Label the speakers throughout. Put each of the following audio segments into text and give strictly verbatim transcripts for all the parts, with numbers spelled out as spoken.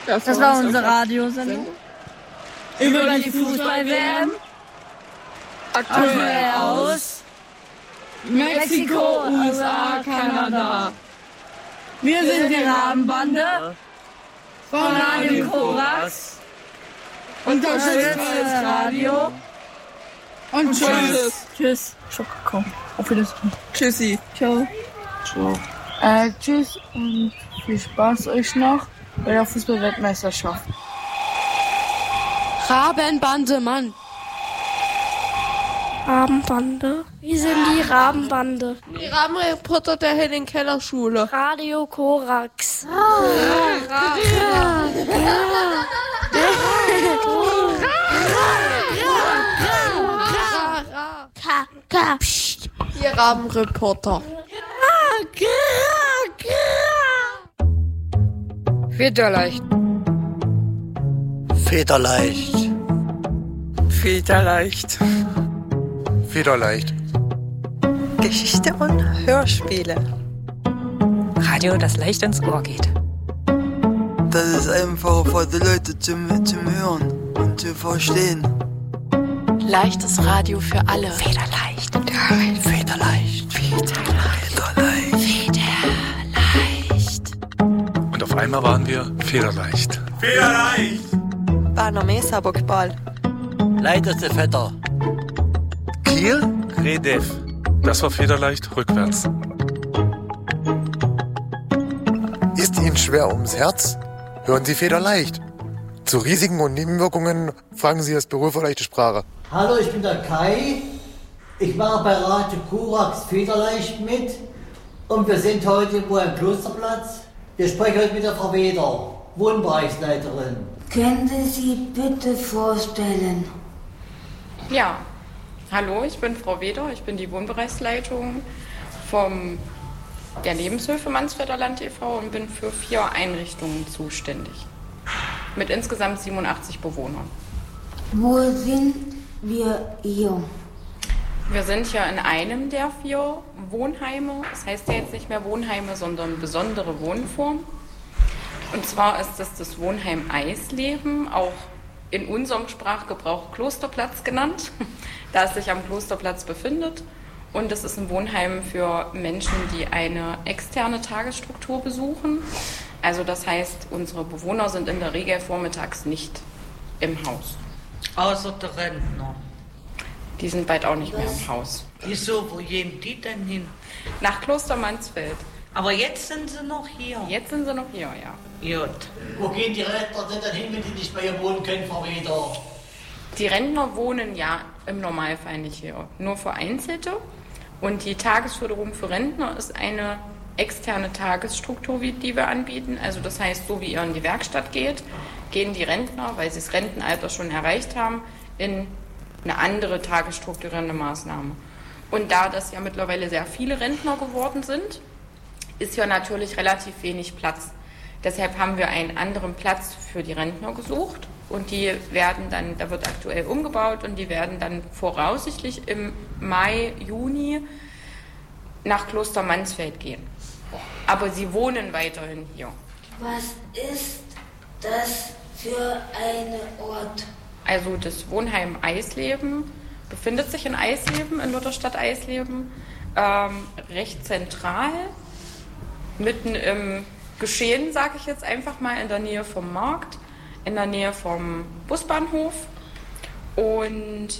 Speaker 1: Das, das war unsere Radiosendung. Über die Fußball-W M. Aktuell aus Mexiko, U S A, Kanada. Wir sind die Rabenbande von Radio Korax. Unterstützt das Radio. Und tschüss. Tschüss. Schockkomm. Auf Wiedersehen. Tschüssi. Ciao. Ciao. Äh, tschüss und viel Spaß euch noch bei der Fußball-Weltmeisterschaft.
Speaker 2: Rabenbande, Mann.
Speaker 3: Rabenbande? Wie sind die Rabenbande?
Speaker 2: Die Rabenreporter der Helen-Keller-Schule.
Speaker 3: Radio Korax.
Speaker 2: Die Rabenreporter.
Speaker 4: Federleicht.
Speaker 5: Federleicht.
Speaker 4: Federleicht.
Speaker 5: Federleicht.
Speaker 6: Geschichte und Hörspiele. Radio, das leicht ins Ohr geht.
Speaker 7: Das ist einfach für die Leute zum, zum Hören und zu verstehen.
Speaker 2: Leichtes Radio für alle.
Speaker 6: Federleicht.
Speaker 5: Federleicht. Federleicht.
Speaker 6: Federleicht.
Speaker 2: Federleicht.
Speaker 8: Und auf einmal waren wir federleicht.
Speaker 7: Federleicht!
Speaker 6: Bano Mesa Bockball.
Speaker 5: Leiteste Vetter.
Speaker 8: Kiel? Redev. Das war federleicht rückwärts.
Speaker 5: Ist Ihnen schwer ums Herz? Hören Sie Federleicht. Zu Risiken und Nebenwirkungen fragen Sie das Büro für leichte Sprache.
Speaker 9: Hallo, ich bin der Kai. Ich mache bei Radio Korax Federleicht mit. Und wir sind heute wo am Klosterplatz. Wir sprechen heute mit der Frau Weder, Wohnbereichsleiterin.
Speaker 10: Können Sie sich bitte vorstellen?
Speaker 11: Ja, hallo, ich bin Frau Weder, ich bin die Wohnbereichsleitung vom der Lebenshilfe Mansfelder Land e V und bin für vier Einrichtungen zuständig. Mit insgesamt siebenundachtzig Bewohnern.
Speaker 10: Wo sind wir hier?
Speaker 11: Wir sind hier in einem der vier Wohnheime. Das heißt ja jetzt nicht mehr Wohnheime, sondern besondere Wohnform. Und zwar ist das das Wohnheim Eisleben, auch in unserem Sprachgebrauch Klosterplatz genannt, da es sich am Klosterplatz befindet. Und es ist ein Wohnheim für Menschen, die eine externe Tagesstruktur besuchen. Also das heißt, unsere Bewohner sind in der Regel vormittags nicht im Haus.
Speaker 12: Außer der Rentner.
Speaker 11: Die sind bald auch nicht mehr im Haus.
Speaker 12: Wieso, wo gehen die denn hin?
Speaker 11: Nach Kloster Mansfeld.
Speaker 12: Aber jetzt sind sie noch hier?
Speaker 11: Jetzt sind sie noch hier, ja.
Speaker 12: Gut.
Speaker 9: Wo gehen die Rentner denn dann hin, wenn die nicht bei ihr wohnen können, Frau Weder?
Speaker 11: Die Rentner wohnen ja im Normalfall nicht hier, nur Vereinzelte. Und die Tagesförderung für Rentner ist eine externe Tagesstruktur, die wir anbieten. Also das heißt, so wie ihr in die Werkstatt geht, gehen die Rentner, weil sie das Rentenalter schon erreicht haben, in eine andere tagesstrukturierende Maßnahme. Und da das ja mittlerweile sehr viele Rentner geworden sind, ist ja natürlich relativ wenig Platz. Deshalb haben wir einen anderen Platz für die Rentner gesucht und die werden dann, da wird aktuell umgebaut und die werden dann voraussichtlich im Mai, Juni nach Kloster Mansfeld gehen. Aber sie wohnen weiterhin hier.
Speaker 10: Was ist das für ein Ort?
Speaker 11: Also das Wohnheim Eisleben befindet sich in Eisleben, in Lutherstadt Eisleben, ähm, recht zentral, mitten im Geschehen, sage ich jetzt einfach mal, in der Nähe vom Markt, in der Nähe vom Busbahnhof. Und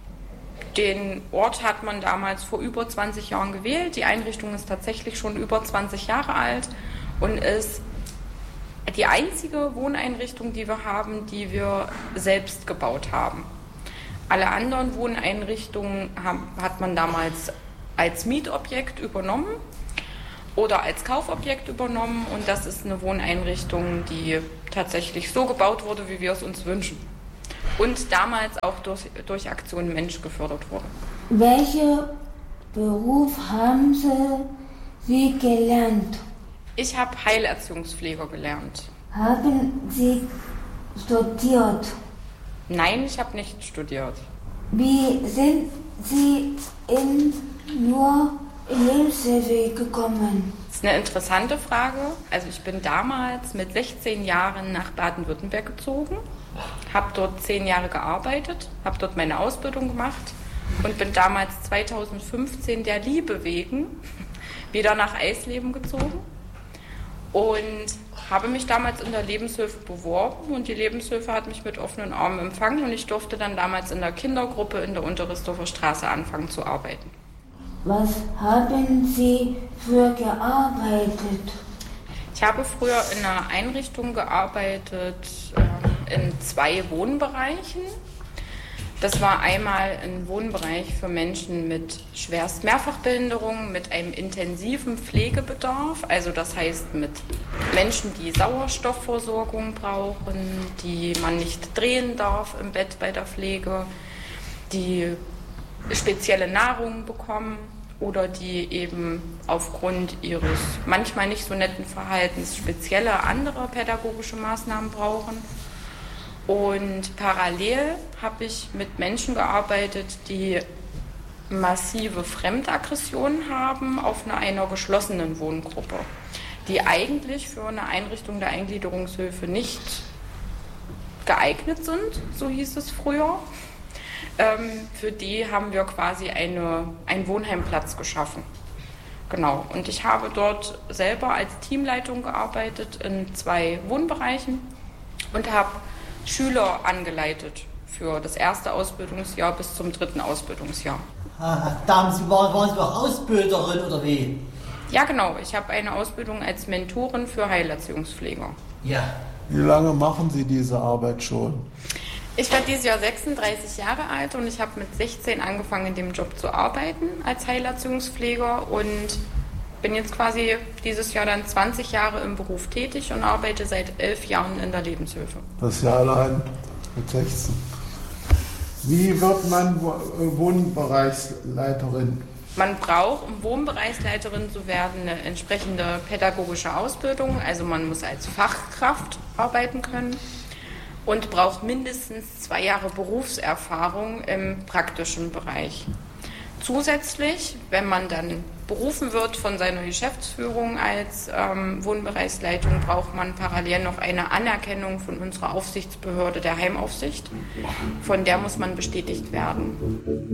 Speaker 11: den Ort hat man damals vor über zwanzig Jahren gewählt. Die Einrichtung ist tatsächlich schon über zwanzig Jahre alt und ist die einzige Wohneinrichtung, die wir haben, die wir selbst gebaut haben. Alle anderen Wohneinrichtungen haben, hat man damals als Mietobjekt übernommen oder als Kaufobjekt übernommen und das ist eine Wohneinrichtung, die tatsächlich so gebaut wurde, wie wir es uns wünschen. Und damals auch durch, durch Aktion Mensch gefördert wurde.
Speaker 10: Welchen Beruf haben Sie gelernt?
Speaker 11: Ich habe Heilerziehungspfleger gelernt.
Speaker 10: Haben Sie studiert?
Speaker 11: Nein, ich habe nicht studiert.
Speaker 10: Wie sind Sie in nur in Lebenshilfe gekommen?
Speaker 11: Das ist eine interessante Frage. Also ich bin damals mit sechzehn Jahren nach Baden-Württemberg gezogen, habe dort zehn Jahre gearbeitet, habe dort meine Ausbildung gemacht und bin damals zweitausendfünfzehn der Liebe wegen wieder nach Eisleben gezogen und habe mich damals in der Lebenshilfe beworben und die Lebenshilfe hat mich mit offenen Armen empfangen und ich durfte dann damals in der Kindergruppe in der Unterrisdorfer Straße anfangen zu arbeiten.
Speaker 10: Was haben Sie früher gearbeitet?
Speaker 11: Ich habe früher in einer Einrichtung gearbeitet, äh, in zwei Wohnbereichen. Das war einmal ein Wohnbereich für Menschen mit schwerst Mehrfachbehinderung, mit einem intensiven Pflegebedarf. Also das heißt mit Menschen, die Sauerstoffversorgung brauchen, die man nicht drehen darf im Bett bei der Pflege, die spezielle Nahrung bekommen oder die eben aufgrund ihres manchmal nicht so netten Verhaltens spezielle andere pädagogische Maßnahmen brauchen. Und parallel habe ich mit Menschen gearbeitet, die massive Fremdaggressionen haben auf einer, einer geschlossenen Wohngruppe, die eigentlich für eine Einrichtung der Eingliederungshilfe nicht geeignet sind, so hieß es früher. Ähm, für die haben wir quasi eine, einen Wohnheimplatz geschaffen. Genau. Und ich habe dort selber als Teamleitung gearbeitet in zwei Wohnbereichen und habe Schüler angeleitet für das erste Ausbildungsjahr bis zum dritten Ausbildungsjahr.
Speaker 9: Aha, da Sie, waren, waren Sie auch Ausbilderin oder wie?
Speaker 11: Ja, genau. Ich habe eine Ausbildung als Mentorin für Heilerziehungspfleger.
Speaker 9: Ja.
Speaker 4: Wie lange machen Sie diese Arbeit schon?
Speaker 11: Ich werde dieses Jahr sechsunddreißig Jahre alt und ich habe mit sechzehn angefangen, in dem Job zu arbeiten als Heilerziehungspfleger und bin jetzt quasi dieses Jahr dann zwanzig Jahre im Beruf tätig und arbeite seit elf Jahren in der Lebenshilfe.
Speaker 4: Das Jahr allein mit sechzehn. Wie wird man Wohnbereichsleiterin?
Speaker 11: Man braucht, um Wohnbereichsleiterin zu werden, eine entsprechende pädagogische Ausbildung. Also man muss als Fachkraft arbeiten können und braucht mindestens zwei Jahre Berufserfahrung im praktischen Bereich. Zusätzlich, wenn man dann berufen wird von seiner Geschäftsführung als ähm, Wohnbereichsleitung, braucht man parallel noch eine Anerkennung von unserer Aufsichtsbehörde der Heimaufsicht. Von der muss man bestätigt werden.